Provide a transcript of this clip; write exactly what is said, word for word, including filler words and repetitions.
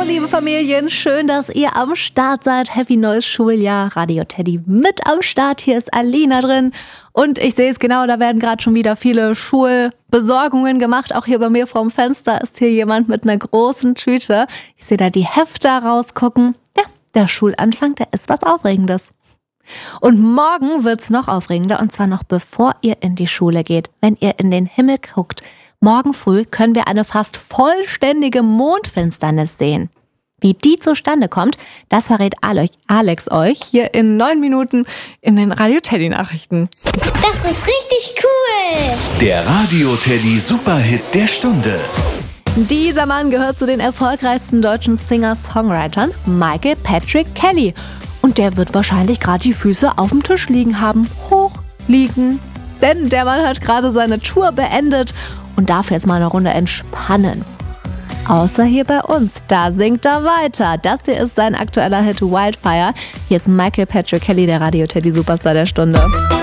liebe Familien, schön, dass ihr am Start seid. Happy neues Schuljahr. Radio Teddy mit am Start. Hier ist Alina drin. Und ich sehe es genau, da werden gerade schon wieder viele Schulbesorgungen gemacht. Auch hier bei mir vorm Fenster ist hier jemand mit einer großen Tüte. Ich sehe da die Hefte rausgucken. Ja, der Schulanfang, der ist was Aufregendes. Und morgen wird's noch aufregender, und zwar noch bevor ihr in die Schule geht. Wenn ihr in den Himmel guckt, morgen früh können wir eine fast vollständige Mondfinsternis sehen. Wie die zustande kommt, das verrät Alex euch hier in neun Minuten in den Radio Teddy Nachrichten. Das ist richtig cool! Der Radio Teddy Superhit der Stunde. Dieser Mann gehört zu den erfolgreichsten deutschen Singer-Songwritern, Michael Patrick Kelly. Und der wird wahrscheinlich gerade die Füße auf dem Tisch liegen haben, hoch liegen. Denn der Mann hat gerade seine Tour beendet und darf jetzt mal eine Runde entspannen. Außer hier bei uns, da singt er weiter. Das hier ist sein aktueller Hit Wildfire. Hier ist Michael Patrick Kelly, der Radio Teddy Superstar der Stunde.